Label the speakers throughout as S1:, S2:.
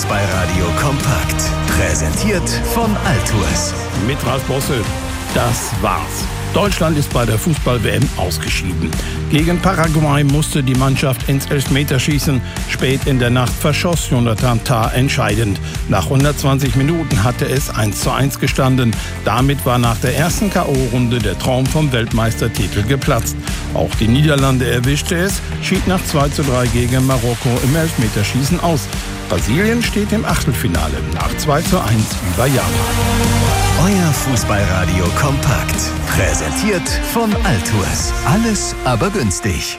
S1: Fußballradio kompakt. Präsentiert von Altours.
S2: Mit Ralf Bosse. Das war's. Deutschland ist bei der Fußball-WM ausgeschieden. Gegen Paraguay musste die Mannschaft ins Elfmeterschießen. Spät in der Nacht verschoss Jonathan Tah entscheidend. Nach 120 Minuten hatte es 1:1 gestanden. Damit war nach der ersten K.O.-Runde der Traum vom Weltmeistertitel geplatzt. Auch die Niederlande erwischte es, schied nach 2:3 gegen Marokko im Elfmeterschießen aus. Brasilien steht im Achtelfinale nach 2:1 über Japan.
S1: Euer Fußballradio kompakt. Präsentiert von Altours. Alles aber günstig.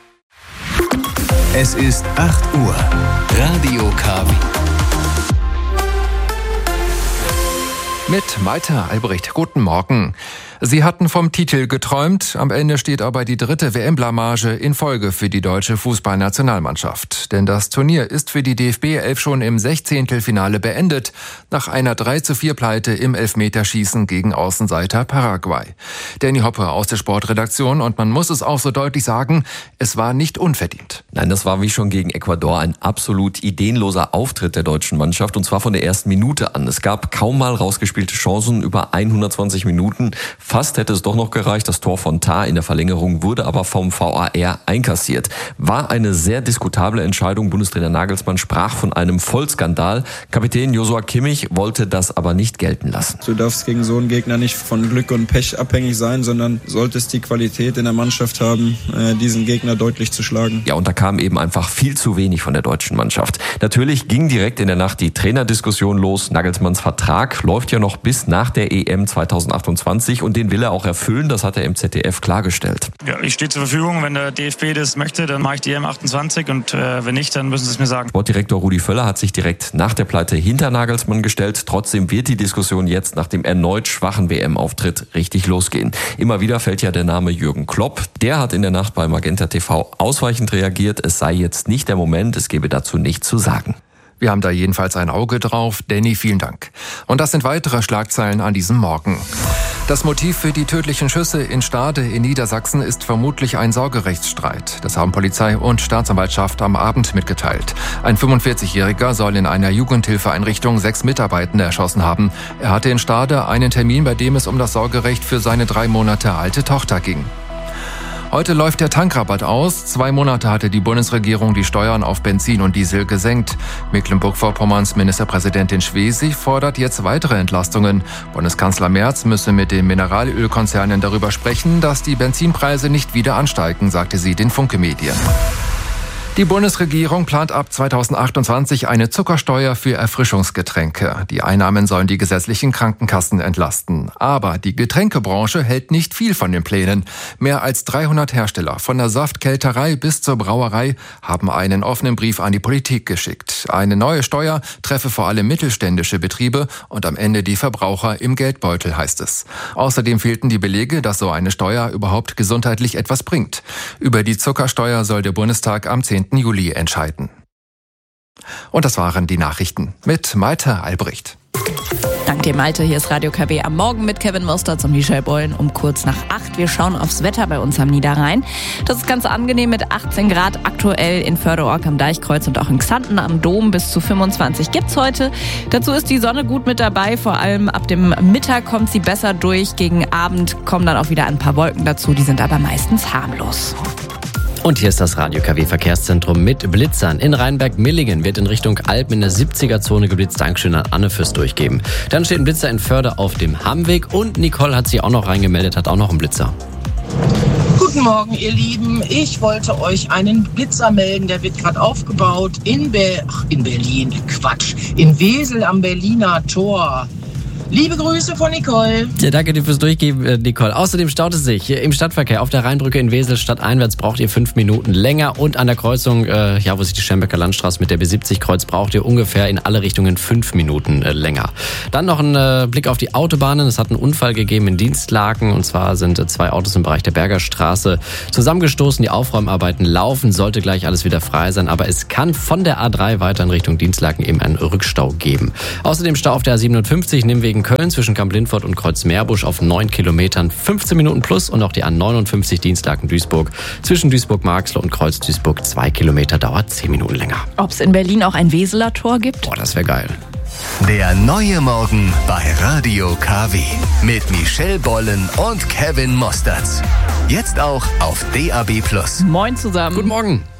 S1: Es ist 8 Uhr. Radio KW.
S3: Mit Malte Albrecht. Guten Morgen. Sie hatten vom Titel geträumt. Am Ende steht aber die 3. WM-Blamage in Folge für die deutsche Fußballnationalmannschaft. Denn das Turnier ist für die DFB 11 schon im 16. beendet, nach einer 3:4-Pleite im Elfmeterschießen gegen Außenseiter Paraguay. Danny Hoppe aus der Sportredaktion, und man muss es auch so deutlich sagen, es war nicht unverdient.
S4: Nein, das war wie schon gegen Ecuador ein absolut ideenloser Auftritt der deutschen Mannschaft, und zwar von der ersten Minute an. Es gab kaum mal rausgespielte Chancen über 120 Minuten. Fast hätte es doch noch gereicht. Das Tor von Tah in der Verlängerung wurde aber vom VAR einkassiert. War eine sehr diskutable Entscheidung. Bundestrainer Nagelsmann sprach von einem Vollskandal. Kapitän Joshua Kimmich wollte das aber nicht gelten lassen.
S5: Du darfst gegen so einen Gegner nicht von Glück und Pech abhängig sein, sondern solltest die Qualität in der Mannschaft haben, diesen Gegner deutlich zu schlagen.
S4: Ja, und da kam eben einfach viel zu wenig von der deutschen Mannschaft. Natürlich ging direkt in der Nacht die Trainerdiskussion los. Nagelsmanns Vertrag läuft ja noch bis nach der EM 2028 und den will er auch erfüllen, das hat er im ZDF klargestellt.
S6: Ja, ich stehe zur Verfügung, wenn der DFB das möchte, dann mache ich die EM 28 und wenn nicht, dann müssen sie es mir sagen.
S4: Sportdirektor Rudi Völler hat sich direkt nach der Pleite hinter Nagelsmann gestellt. Trotzdem wird die Diskussion jetzt nach dem erneut schwachen WM-Auftritt richtig losgehen. Immer wieder fällt ja der Name Jürgen Klopp. Der hat in der Nacht bei Magenta TV ausweichend reagiert. Es sei jetzt nicht der Moment, es gebe dazu nichts zu sagen.
S3: Wir haben da jedenfalls ein Auge drauf. Danny, vielen Dank. Und das sind weitere Schlagzeilen an diesem Morgen. Das Motiv für die tödlichen Schüsse in Stade in Niedersachsen ist vermutlich ein Sorgerechtsstreit. Das haben Polizei und Staatsanwaltschaft am Abend mitgeteilt. Ein 45-Jähriger soll in einer Jugendhilfeeinrichtung 6 Mitarbeitende erschossen haben. Er hatte in Stade einen Termin, bei dem es um das Sorgerecht für seine 3 Monate alte Tochter ging. Heute läuft der Tankrabatt aus. 2 Monate hatte die Bundesregierung die Steuern auf Benzin und Diesel gesenkt. Mecklenburg-Vorpommerns Ministerpräsidentin Schwesig fordert jetzt weitere Entlastungen. Bundeskanzler Merz müsse mit den Mineralölkonzernen darüber sprechen, dass die Benzinpreise nicht wieder ansteigen, sagte sie den Funke-Medien. Die Bundesregierung plant ab 2028 eine Zuckersteuer für Erfrischungsgetränke. Die Einnahmen sollen die gesetzlichen Krankenkassen entlasten. Aber die Getränkebranche hält nicht viel von den Plänen. Mehr als 300 Hersteller, von der Saftkälterei bis zur Brauerei, haben einen offenen Brief an die Politik geschickt. Eine neue Steuer treffe vor allem mittelständische Betriebe und am Ende die Verbraucher im Geldbeutel, heißt es. Außerdem fehlten die Belege, dass so eine Steuer überhaupt gesundheitlich etwas bringt. Über die Zuckersteuer soll der Bundestag am 10. Juli entscheiden. Und das waren die Nachrichten mit Malte Albrecht.
S7: Dank dir, Malte. Hier ist Radio KW am Morgen mit Kevin Mosterz und Michelle Bollen um kurz nach 8. Wir schauen aufs Wetter bei uns am Niederrhein. Das ist ganz angenehm mit 18 Grad aktuell in Förderorg am Deichkreuz und auch in Xanten am Dom. Bis zu 25 gibt's heute. Dazu ist die Sonne gut mit dabei. Vor allem ab dem Mittag kommt sie besser durch. Gegen Abend kommen dann auch wieder ein paar Wolken dazu. Die sind aber meistens harmlos.
S8: Und hier ist das Radio KW Verkehrszentrum mit Blitzern. In Rheinberg-Millingen wird in Richtung Alpen in der 70er-Zone geblitzt. Dankeschön an Anne fürs Durchgeben. Dann steht ein Blitzer in Förde auf dem Hammweg und Nicole hat sich auch noch reingemeldet, hat auch noch einen Blitzer.
S9: Guten Morgen, ihr Lieben. Ich wollte euch einen Blitzer melden, der wird gerade aufgebaut in Berlin. Quatsch. In Wesel am Berliner Tor. Liebe Grüße von Nicole.
S8: Ja, danke dir fürs Durchgeben, Nicole. Außerdem staut es sich im Stadtverkehr. Auf der Rheinbrücke in Wesel stadteinwärts braucht ihr 5 Minuten länger. Und an der Kreuzung, wo sich die Schermbecker Landstraße mit der B70 kreuzt, braucht ihr ungefähr in alle Richtungen 5 Minuten länger. Dann noch ein Blick auf die Autobahnen. Es hat einen Unfall gegeben in Dienstlaken. Und zwar sind 2 Autos im Bereich der Bergerstraße zusammengestoßen. Die Aufräumarbeiten laufen. Sollte gleich alles wieder frei sein. Aber es kann von der A3 weiter in Richtung Dienstlaken eben einen Rückstau geben. Außerdem Stau auf der A57, Nimwegen Köln zwischen Kamp-Lintfort und Kreuz-Meerbusch auf 9 Kilometern 15 Minuten plus und auch die A59 Dienstlaken-Duisburg zwischen Duisburg-Marxloh und Kreuz-Duisburg 2 Kilometer dauert 10 Minuten länger.
S7: Ob es in Berlin auch ein Weseler Tor gibt?
S8: Boah, das wäre geil.
S1: Der neue Morgen bei Radio KW. Mit Michelle Bollen und Kevin Mostertz. Jetzt auch auf DAB+.
S7: Moin zusammen.
S8: Guten Morgen.